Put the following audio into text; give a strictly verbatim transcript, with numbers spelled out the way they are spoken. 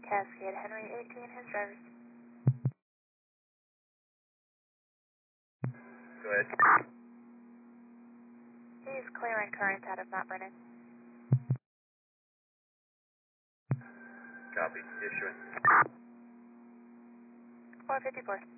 Cascade, Henry eighteen, his drivers. Go ahead. He's clearing current out of Mount Vernon. Copy. Issuing. four fifty-four.